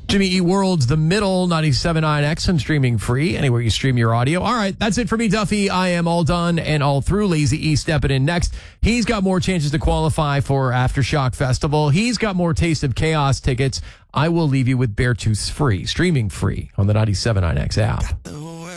Jimmy Eat World's The Middle, 97.9X, and streaming free anywhere you stream your audio. All right, that's it for me, Duffy. I am all done and all through. Lazy E stepping in next. He's got more chances to qualify for Aftershock Festival. He's got more Taste of Chaos tickets. I will leave you with Beartooth's free, streaming free on the 97.9X app.